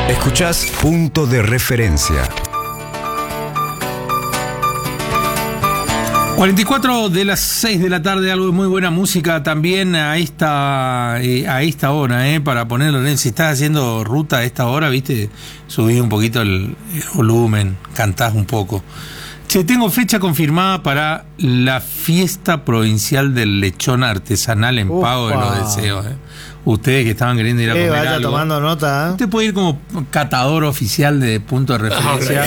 Escuchás Punto de Referencia. 44 de las 6 de la tarde, algo de muy buena música también a esta hora, para ponerlo en. Si estás haciendo ruta a esta hora, viste, subís un poquito el volumen, cantás un poco. Che, tengo fecha confirmada para la fiesta provincial del lechón artesanal en Pago de los Deseos. Ustedes que estaban queriendo ir a comer vaya algo, tomando nota. Usted puede ir como catador oficial de Punto de Referencia.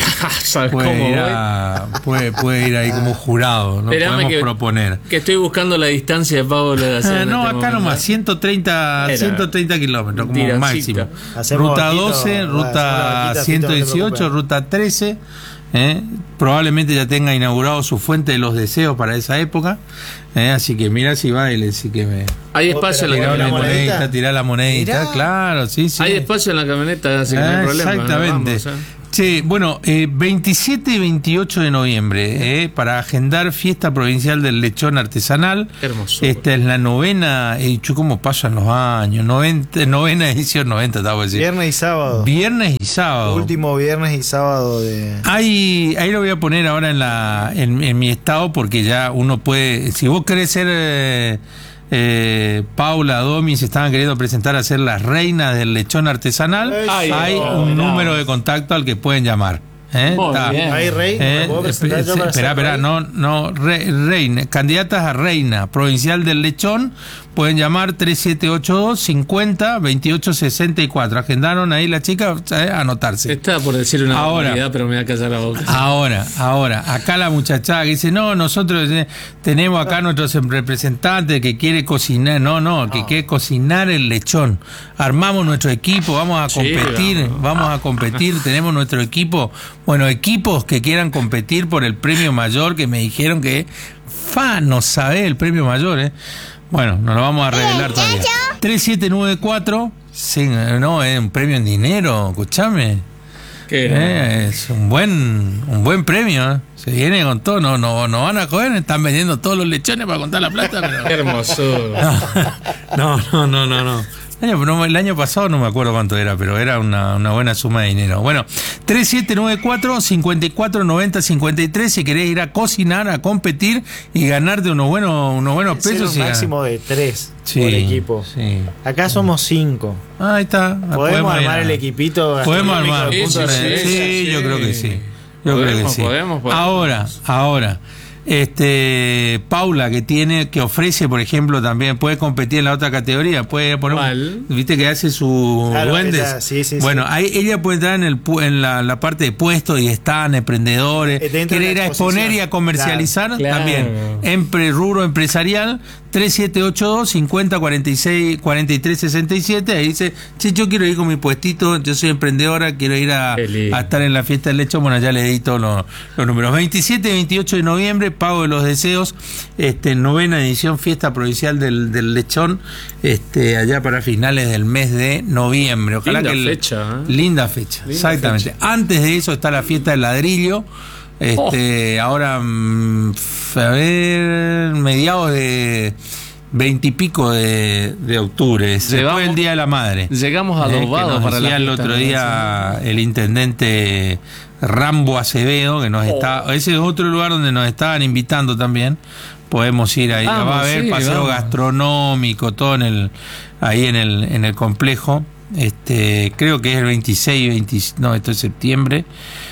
Puede ir ahí como jurado. No podemos proponer. Que estoy buscando la distancia de Pago de los Deseos. No, acá nomás, 130 kilómetros como tiracita. Máximo. Hacemos Ruta vaquito, 12, ruta vaquita, 118, ruta 13. Probablemente ya tenga inaugurado su fuente de los deseos para esa época, así que mira si baile, sí que me... Hay espacio en la camioneta. Tirá la monedita, claro, sí. Hay espacio en la camioneta, así que no hay problema. Exactamente. Sí, bueno, 27 y 28 de noviembre, para agendar fiesta provincial del lechón artesanal. Hermoso. Esta es la novena, ¿cómo pasan los años? Novena edición, 90, estaba a decir. Viernes y sábado. Último viernes y sábado de... Ahí lo voy a poner ahora en mi estado, porque ya uno puede, si vos querés ser... Paula, Domi se estaban queriendo presentar a ser las reinas del lechón artesanal. Hay un número de contacto al que pueden llamar. ¿Hay rey? Espera, reina, candidatas a reina provincial del lechón, pueden llamar 3782 50 28 64. Agendaron ahí la chica, anotarse. Estaba por decir una barbaridad, pero me voy a callar la boca. Ahora, acá la muchachada que dice, no, nosotros tenemos acá nuestros representantes que quiere cocinar, que quiere cocinar el lechón. Armamos nuestro equipo, vamos a competir, tenemos nuestro equipo. Bueno, equipos que quieran competir por el premio mayor, que me dijeron que no sabe el premio mayor, Bueno, nos lo vamos a revelar todavía. 3794, es un premio en dinero, escuchame. Es un buen premio, Se viene con todo, no van a coger, están vendiendo todos los lechones para contar la plata, pero... Qué hermoso. No. El año pasado no me acuerdo cuánto era, pero era una buena suma de dinero. Bueno, 3794 54 90 53 si querés ir a cocinar, a competir y ganarte unos buenos pesos. Un máximo de 3 por equipo. Sí. Acá somos 5. Ahí está. ¿Podemos armar el equipito? Podemos armar. Sí, yo creo que sí. Podemos. Ahora. Paula que ofrece, por ejemplo, también puede competir en la otra categoría, puede poner viste que hace su duendes. Bueno, ahí ella puede entrar en la parte de puestos y están emprendedores, quiere ir a exponer y a comercializar también en rubro empresarial. 3782 50 46 43 67. Ahí dice, yo quiero ir con mi puestito, yo soy emprendedora, quiero ir a estar en la fiesta del lechón. Bueno, ya le di todos los números. 27 y 28 de noviembre, Pago de los Deseos, novena edición, fiesta provincial del lechón, allá para finales del mes de noviembre. Ojalá linda fecha, exactamente. Antes de eso está la fiesta del ladrillo. Ahora, mediados de 20 y pico de octubre, después del Día de la Madre. Llegamos adobados para la el otro día el intendente Rambo Acevedo, que ese es otro lugar donde nos estaban invitando también. Podemos ir ahí, va a haber paseo gastronómico, todo ahí en el complejo. Creo que es el 26 esto es septiembre.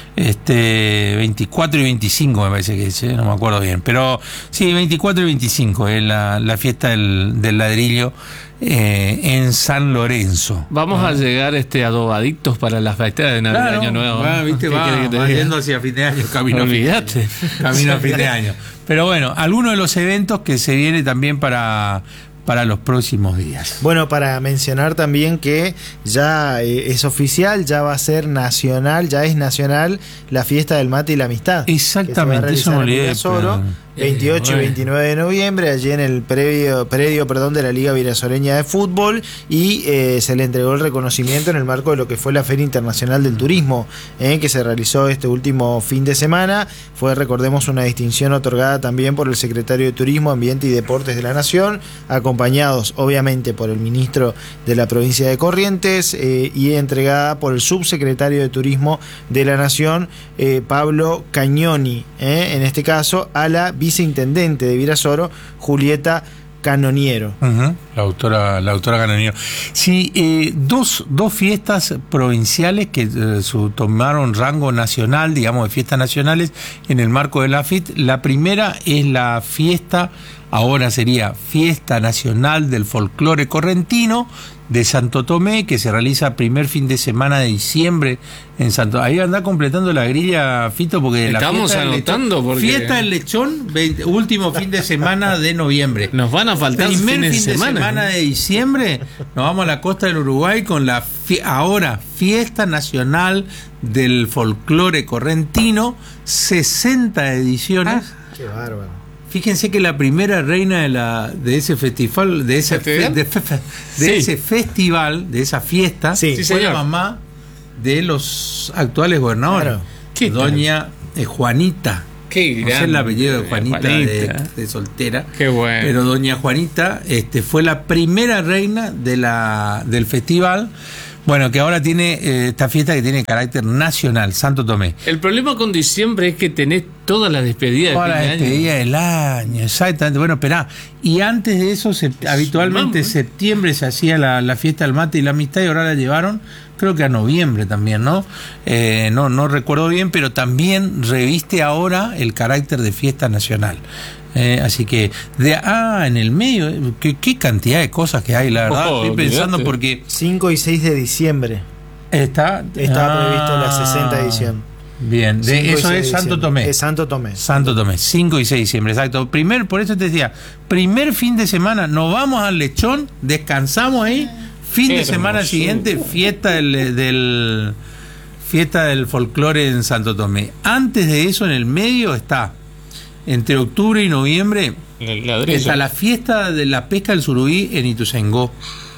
24 y 25 me parece que es, no me acuerdo bien, pero sí, 24 y 25 es la fiesta del ladrillo en San Lorenzo. Vamos a llegar adobaditos para las fiestas de Navidad, Año Nuevo. Va yendo hacia fin de año, camino a fin de año. Pero bueno, algunos de los eventos que se viene también para los próximos días. Bueno, para mencionar también que ya es oficial, ya va a ser nacional, ya es nacional la fiesta del mate y la amistad. Exactamente, eso me olvidé. 28 y 29 de noviembre, allí en el predio de la Liga Virasoreña de Fútbol, y se le entregó el reconocimiento en el marco de lo que fue la Feria Internacional del Turismo, que se realizó este último fin de semana. Fue, recordemos, una distinción otorgada también por el Secretario de Turismo, Ambiente y Deportes de la Nación, acompañados obviamente por el ministro de la provincia de Corrientes, y entregada por el subsecretario de Turismo de la Nación, Pablo Cañoni, en este caso a la viceintendente de Virasoro, Julieta Canoniero. La autora Canoniero. Sí, dos fiestas provinciales que tomaron rango nacional, digamos, de fiestas nacionales en el marco de la FIT. La primera es la fiesta, ahora sería Fiesta Nacional del Folclore Correntino de Santo Tomé, que se realiza primer fin de semana de diciembre en Santo Tomé. Ahí anda completando la grilla, Fito, porque estamos anotando porque... Fiesta del Lechón, último fin de semana de noviembre. Nos van a faltar primer fin de semana de diciembre. Nos vamos a la costa del Uruguay con la ahora Fiesta Nacional del Folclore Correntino, 60 ediciones. Qué bárbaro. Fíjense que la primera reina de ese festival, de ese festival, de esa fiesta, fue la mamá de los actuales gobernadores, doña Juanita. Qué no sé el apellido de Juanita. De soltera. Qué bueno. Pero doña Juanita fue la primera reina del festival. Bueno, que ahora tiene esta fiesta que tiene carácter nacional, Santo Tomé. El problema con diciembre es que tenés todas las despedidas del año, exactamente. Bueno, esperá. Y antes de eso, habitualmente en septiembre se hacía la fiesta del mate y la amistad, y ahora la llevaron, creo que a noviembre también, ¿no? No recuerdo bien, pero también reviste ahora el carácter de fiesta nacional. Así que en el medio, qué cantidad de cosas que hay, la verdad. Estoy pensando porque 5 y 6 de diciembre está previsto la 60 edición. Bien, eso es Santo Tomé. Es Santo Tomé. 5 y 6 de diciembre, exacto. Por eso te decía, primer fin de semana nos vamos al Lechón, descansamos ahí, fin de semana siguiente, fiesta del folclore en Santo Tomé. Antes de eso, en el medio está, entre octubre y noviembre, está la fiesta de la pesca del surubí en Ituzaingó.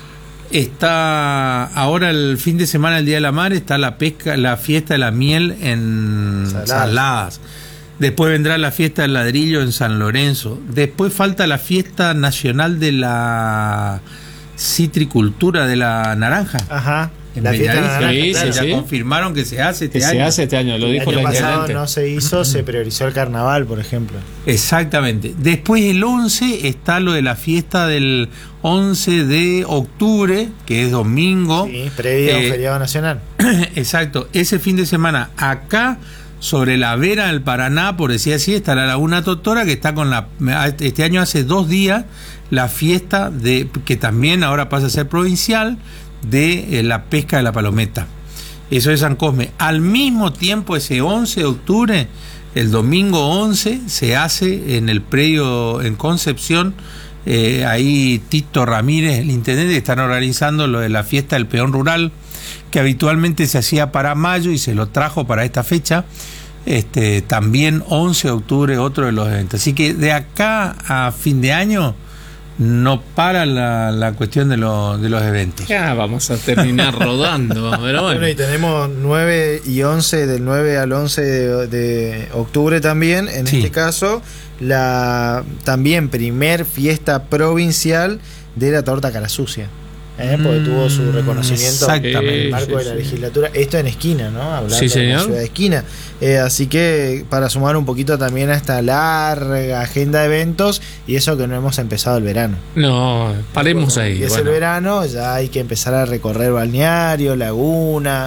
Está ahora el fin de semana, el Día de la Mar, está la fiesta de la miel en Saladas. Después vendrá la fiesta del ladrillo en San Lorenzo. Después falta la fiesta nacional de la citricultura, de la naranja. Ajá. En la fiesta naranja, ya confirmaron que se hace este año. Se hace este año, lo dijo el año pasado no se hizo, se priorizó el carnaval, por ejemplo. Exactamente. Después el 11 está lo de la fiesta del 11 de octubre, que es domingo. Sí, previo a un feriado nacional. Exacto. Ese fin de semana acá, sobre la vera del Paraná, por decir así, está la Laguna Totora, que está con este año hace 2 días, la fiesta que también ahora pasa a ser provincial, de la pesca de la palometa. Eso es San Cosme. Al mismo tiempo, ese 11 de octubre, el domingo 11, se hace en el predio en Concepción, ahí Tito Ramírez, el intendente, están organizando lo de la fiesta del peón rural, que habitualmente se hacía para mayo y se lo trajo para esta fecha. También 11 de octubre, otro de los eventos. Así que de acá a fin de año no para la cuestión de los eventos. Ya vamos a terminar rodando, pero bueno. Y tenemos 9 y 11, del 9 al 11 de octubre también, en este caso, la también primer fiesta provincial de la torta cara sucia. Porque tuvo su reconocimiento en el marco de la legislatura. Esto en Esquina, ¿no? Hablando de la ciudad de Esquina. Así que para sumar un poquito también a esta larga agenda de eventos, y eso que no hemos empezado el verano. No, paremos ahí. Es el verano, ya hay que empezar a recorrer balneario, laguna,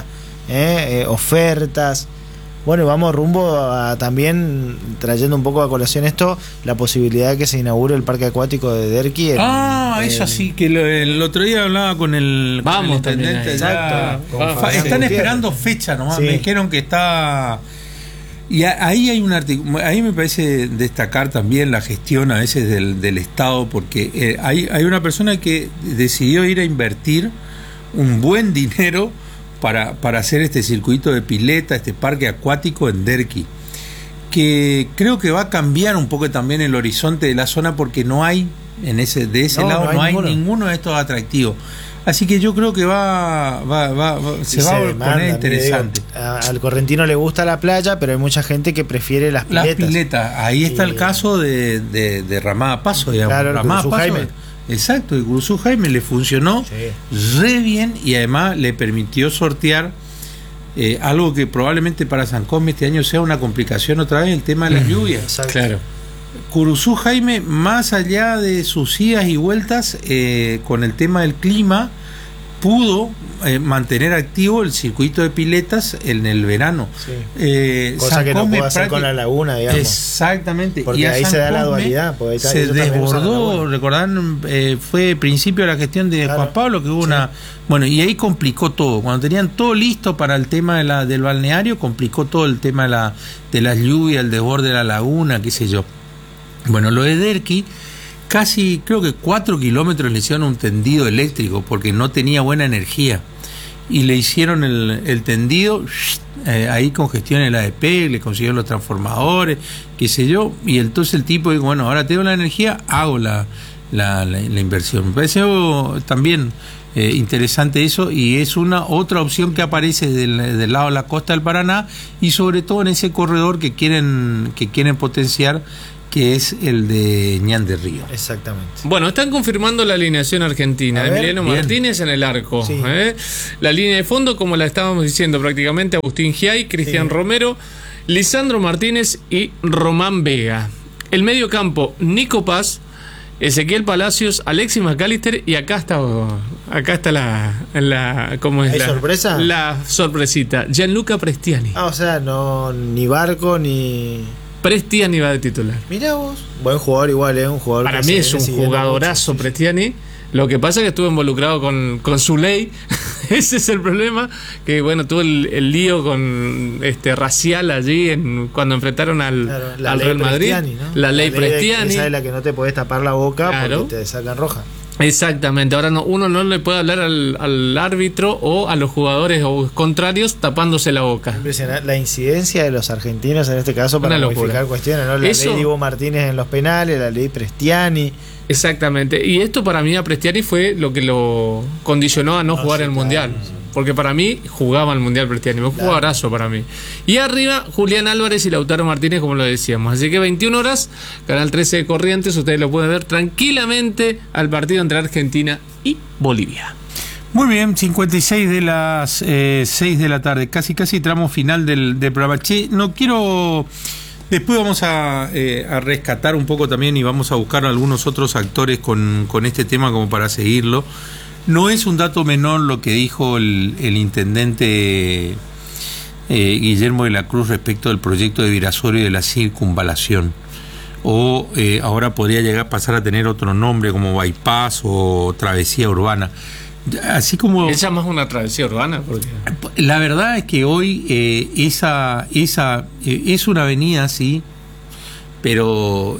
ofertas. Bueno, vamos rumbo a también, trayendo un poco a colación esto, la posibilidad de que se inaugure el parque acuático de Derqui. Eso sí, que el otro día hablá con el intendente. Exacto. Están esperando fecha nomás, me dijeron que está... Y ahí hay ahí me parece destacar también la gestión a veces del Estado, porque hay una persona que decidió ir a invertir un buen dinero para hacer este circuito de pileta, este parque acuático en Derqui, que creo que va a cambiar un poco también el horizonte de la zona, porque no hay de ese lado no hay ninguno de estos atractivos. Así que yo creo que se va a poner interesante. Al correntino le gusta la playa, pero hay mucha gente que prefiere las piletas. Ahí está el caso de Ramada Paso, digamos. Claro, Ramada Paso, Jaime. Exacto, el Curuzú Jaime le funcionó re bien, y además le permitió sortear algo que probablemente para San Cosme este año sea una complicación otra vez, el tema de las lluvias. Exacto. Claro. Curuzú Jaime, más allá de sus idas y vueltas con el tema del clima, pudo mantener activo el circuito de piletas en el verano. Cosa que no puede hacer con la laguna, digamos. Exactamente. Porque y ahí se da la dualidad. Se desbordó, recordarán, fue principio de la gestión de Juan Pablo, que hubo una... Bueno, y ahí complicó todo. Cuando tenían todo listo para el tema del balneario, complicó todo el tema de las lluvias, el desborde de la laguna, qué sé yo. Bueno, lo de Derqui, casi creo que 4 kilómetros le hicieron un tendido eléctrico porque no tenía buena energía, y le hicieron el tendido, ahí congestión en la ADP, le consiguieron los transformadores, qué sé yo, y entonces el tipo dijo, bueno, ahora tengo la energía, hago la inversión. Me pareció también interesante eso, y es otra opción que aparece del lado de la costa del Paraná, y sobre todo en ese corredor que quieren potenciar, que es el de Ñan de Río. Exactamente. Bueno, están confirmando la alineación argentina. Emiliano Martínez en el arco. Sí. La línea de fondo, como la estábamos diciendo prácticamente, Agustín Giay, Cristian Romero, Lisandro Martínez y Román Vega. El medio campo, Nico Paz, Ezequiel Palacios, Alexis McAllister, y acá está la ¿cómo es? ¿Hay sorpresa? La sorpresita, Gianluca Prestiani. O sea, no, ni Barco ni... Prestiani va de titular. Mirá vos. Buen jugador igual, un jugador. Para mí es un jugadorazo mucho. Prestiani. Lo que pasa es que estuvo involucrado con Zuley. Ese es el problema. Que bueno, tuvo el lío con racial allí cuando enfrentaron al Real Madrid. ¿No? La ley Prestiani. Esa es la que no te podés tapar la boca porque te sacan roja. Exactamente, ahora uno no le puede hablar al árbitro o a los jugadores o contrarios tapándose la boca. Impresionante la incidencia de los argentinos en este caso para modificar cuestiones, ¿no? La ley Diego Martínez en los penales, la ley Prestiani. Exactamente, y esto para mí a Prestiani fue lo que lo condicionó a no jugar el Mundial. Porque para mí jugaba el Mundial Prestiani, un jugadorazo para mí. Y arriba, Julián Álvarez y Lautaro Martínez, como lo decíamos. Así que 21 horas, Canal 13 de Corrientes, ustedes lo pueden ver tranquilamente al partido entre Argentina y Bolivia. Muy bien, 56 de las 6 de la tarde, casi tramo final del programa. Che, no quiero... Después vamos a rescatar un poco también y vamos a buscar algunos otros actores con este tema como para seguirlo. No es un dato menor lo que dijo el intendente Guillermo de la Cruz respecto del proyecto de Virasoro y de la circunvalación. O ahora podría pasar a tener otro nombre como bypass o travesía urbana. Así como esa más una travesía urbana, porque la verdad es que hoy esa es una avenida, sí, pero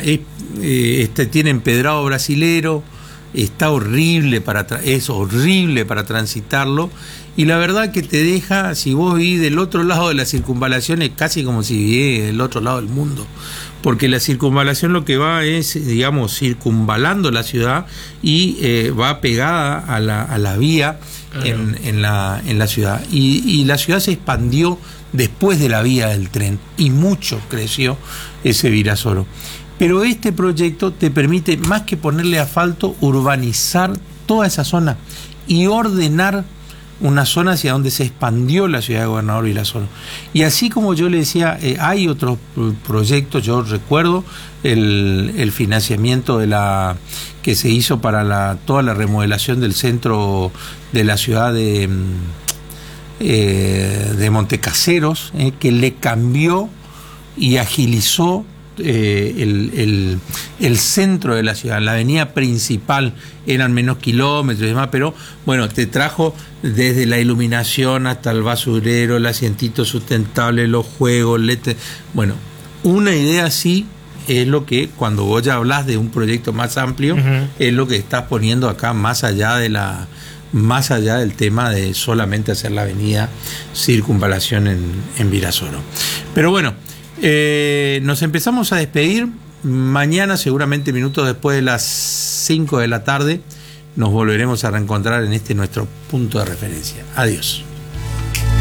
tiene empedrado brasilero. Está horrible es horrible para transitarlo, y la verdad que te deja, si vos vivís del otro lado de la circunvalación, es casi como si vivís del otro lado del mundo, porque la circunvalación lo que va es, digamos, circunvalando la ciudad y va pegada a la vía en la ciudad, y la ciudad se expandió después de la vía del tren y mucho creció ese Virasoro. Pero este proyecto te permite, más que ponerle asfalto, urbanizar toda esa zona y ordenar una zona hacia donde se expandió la ciudad de Gobernador Villasoro. Y así como yo le decía, hay otros proyectos. Yo recuerdo el financiamiento que se hizo para toda la remodelación del centro de la ciudad de Montecaseros, que le cambió y agilizó el centro de la ciudad. La avenida principal eran menos kilómetros y demás, pero bueno, te trajo desde la iluminación hasta el basurero, el asientito sustentable, los juegos, bueno, una idea así es lo que, cuando vos ya hablas de un proyecto más amplio, es lo que estás poniendo acá, más allá del tema de solamente hacer la avenida Circunvalación en Virasoro. Pero bueno, Nos empezamos a despedir. Mañana, seguramente minutos después de las 5 de la tarde, nos volveremos a reencontrar en nuestro punto de referencia. Adiós.